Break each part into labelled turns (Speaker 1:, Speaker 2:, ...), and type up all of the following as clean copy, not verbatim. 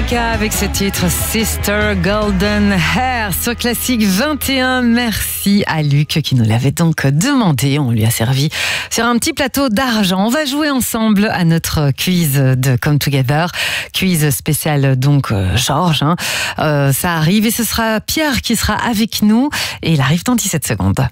Speaker 1: Monica avec ce titre Sister Golden Hair sur Classique 21. Merci à Luc qui nous l'avait donc demandé. On lui a servi sur un petit plateau d'argent. On va jouer ensemble à notre quiz de Come Together. Quiz spécial donc Georges. Ça arrive et ce sera Pierre qui sera avec nous et il arrive dans 17 secondes.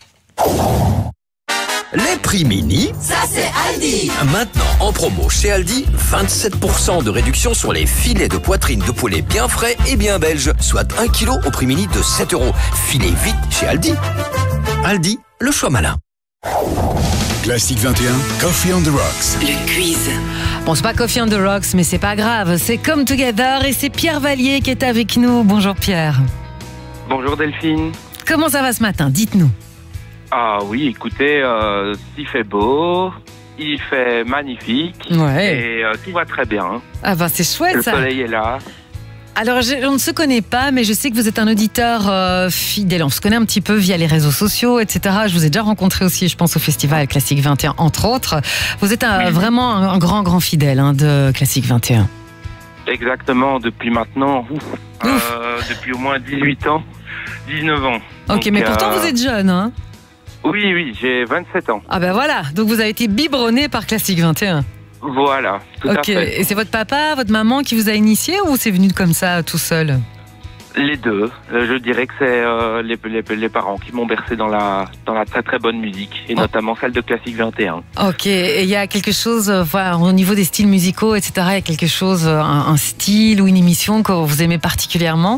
Speaker 2: Les prix mini,
Speaker 3: ça c'est Aldi.
Speaker 2: Maintenant en promo chez Aldi, 27% de réduction sur les filets de poitrine de poulet bien frais et bien belges, soit 1 kg au prix mini de 7 €. Filez vite chez Aldi. Aldi, le choix malin.
Speaker 4: Classique 21, Coffee on the Rocks.
Speaker 3: Le quiz.
Speaker 1: Bon, c'est pas Coffee on the Rocks, mais c'est pas grave. C'est Come Together et c'est Pierre Vallier qui est avec nous. Bonjour Pierre.
Speaker 5: Bonjour Delphine.
Speaker 1: Comment ça va ce matin? Dites-nous.
Speaker 5: Ah oui, écoutez, il fait beau, il fait magnifique,
Speaker 1: Ouais.
Speaker 5: et tout va très bien.
Speaker 1: Ah ben c'est chouette
Speaker 5: Le
Speaker 1: ça.
Speaker 5: soleil est là.
Speaker 1: Alors on ne se connaît pas, mais je sais que vous êtes un auditeur fidèle. On se connaît un petit peu via les réseaux sociaux, etc. Je vous ai déjà rencontré aussi, je pense, au Festival Classique 21, entre autres. Vous êtes vraiment un grand fidèle de Classique 21.
Speaker 5: Exactement, depuis maintenant, depuis au moins 18 ans, 19 ans.
Speaker 1: Ok,
Speaker 5: Donc,
Speaker 1: mais pourtant vous êtes jeune, hein?
Speaker 5: Oui, j'ai 27 ans.
Speaker 1: Ah ben voilà, donc vous avez été biberonné par Classique 21.
Speaker 5: Voilà, tout à
Speaker 1: Ok,
Speaker 5: fait.
Speaker 1: et c'est votre papa, votre maman qui vous a initié ou c'est venu comme ça tout seul?
Speaker 5: Les deux. Je dirais que c'est les parents qui m'ont bercé dans la très très bonne musique, et notamment celle de Classique 21.
Speaker 1: Ok, et il y a quelque chose, au niveau des styles musicaux, etc., il y a quelque chose, un style ou une émission que vous aimez particulièrement?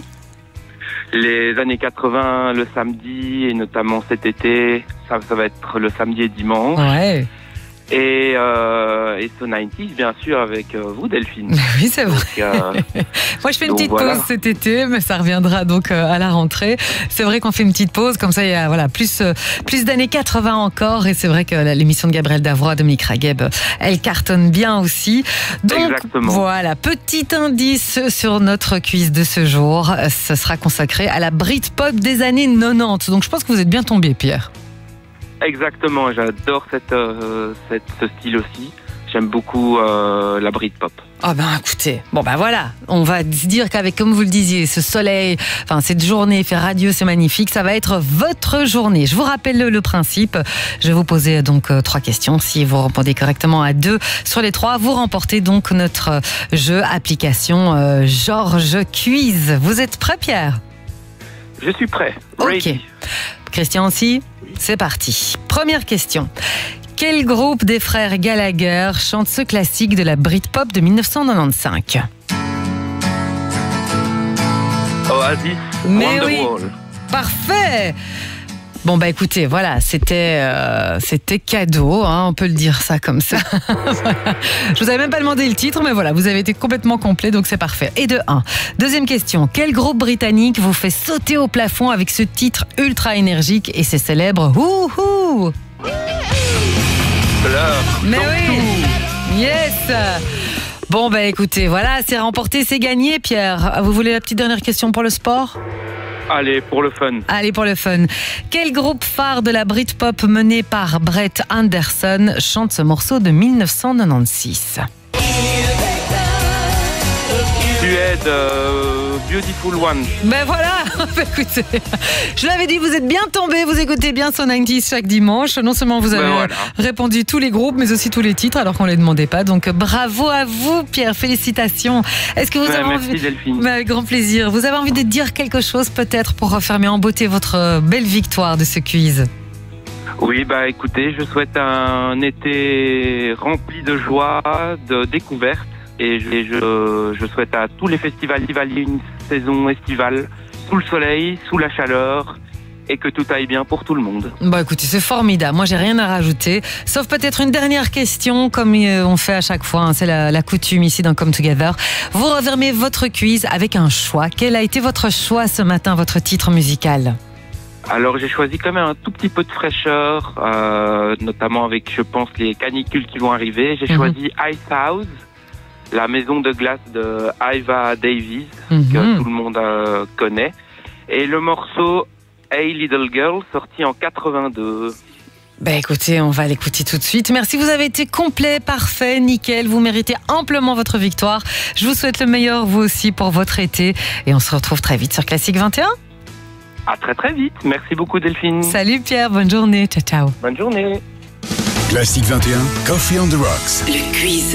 Speaker 5: Les années 80, le samedi, et notamment cet été, ça va être le samedi et dimanche.
Speaker 1: Ouais.
Speaker 5: Et ce 90s, bien sûr, avec vous, Delphine.
Speaker 1: Oui, c'est vrai.
Speaker 5: Donc,
Speaker 1: Moi, je fais une
Speaker 5: donc
Speaker 1: petite
Speaker 5: voilà.
Speaker 1: pause cet été, mais ça reviendra donc à la rentrée. C'est vrai qu'on fait une petite pause, comme ça, il y a plus d'années 80 encore. Et c'est vrai que l'émission de Gabriel Davoie, Dominique Ragueb, elle cartonne bien aussi. Donc,
Speaker 5: Exactement.
Speaker 1: voilà, petit indice sur notre quiz de ce jour. Ce sera consacré à la Britpop des années 90. Donc, je pense que vous êtes bien tombé, Pierre.
Speaker 5: Exactement, j'adore ce style aussi. J'aime beaucoup la Britpop.
Speaker 1: Ah ben écoutez, voilà, on va se dire qu'avec, comme vous le disiez, ce soleil, cette journée, fait radieux, c'est magnifique, ça va être votre journée. Je vous rappelle le principe, je vais vous poser donc 3 questions. Si vous répondez correctement à 2 sur les 3, vous remportez donc notre jeu application Georges Quiz. Vous êtes prêt, Pierre?
Speaker 5: Je suis prêt.
Speaker 1: Ok.
Speaker 5: Ready.
Speaker 1: Christian aussi? C'est parti. Première question. Quel groupe des frères Gallagher chante ce classique de la Britpop de 1995?
Speaker 5: Oasis,
Speaker 1: Mais
Speaker 5: Wonderwall.
Speaker 1: oui. Parfait! Bon écoutez, voilà, c'était cadeau, on peut le dire ça comme ça. Voilà. Je vous avais même pas demandé le titre, mais voilà, vous avez été complètement complet, donc c'est parfait. Et de 1. Deuxième question, quel groupe britannique vous fait sauter au plafond avec ce titre ultra énergique et ses célèbres Wouhou?
Speaker 5: Blur.
Speaker 1: Mais
Speaker 5: Donc,
Speaker 1: oui! Yes! Bon écoutez, voilà, c'est remporté, c'est gagné, Pierre. Vous voulez la petite dernière question pour le sport?
Speaker 5: Allez, pour le fun.
Speaker 1: Allez, pour le fun. Quel groupe phare de la Britpop mené par Brett Anderson chante ce morceau de 1996?
Speaker 5: Suède, Beautiful One.
Speaker 1: Ben voilà, écoutez, je l'avais dit, vous êtes bien tombé, vous écoutez bien son 90s chaque dimanche. Non seulement vous avez
Speaker 5: voilà.
Speaker 1: répondu tous les groupes, mais aussi tous les titres, alors qu'on ne les demandait pas. Donc bravo à vous, Pierre, félicitations. Est-ce que vous avez
Speaker 5: Merci
Speaker 1: envie...
Speaker 5: Delphine.
Speaker 1: Ben, avec grand plaisir. Vous avez envie de dire quelque chose peut-être pour refermer en beauté votre belle victoire de ce quiz?
Speaker 5: Oui, écoutez, je souhaite un été rempli de joie, de découvertes. Et je souhaite à tous les festivaliers une saison estivale sous le soleil, sous la chaleur, et que tout aille bien pour tout le monde.
Speaker 1: Écoutez, c'est formidable. Moi, j'ai rien à rajouter, sauf peut-être une dernière question, comme on fait à chaque fois. C'est la coutume ici dans Come Together. Vous refermez votre quiz avec un choix. Quel a été votre choix ce matin, votre titre musical?
Speaker 5: Alors j'ai choisi quand même un tout petit peu de fraîcheur, notamment avec, je pense, les canicules qui vont arriver. J'ai choisi Ice House, la maison de glace de Iva Davies, que tout le monde connaît. Et le morceau Hey Little Girl, sorti en 82.
Speaker 1: Écoutez, on va l'écouter tout de suite. Merci, vous avez été complet, parfait, nickel. Vous méritez amplement votre victoire. Je vous souhaite le meilleur, vous aussi, pour votre été. Et on se retrouve très vite sur Classique 21.
Speaker 5: À très très vite. Merci beaucoup Delphine.
Speaker 1: Salut Pierre, bonne journée. Ciao, ciao.
Speaker 5: Bonne journée.
Speaker 4: Classique 21, Coffee on the Rocks.
Speaker 3: Le quiz.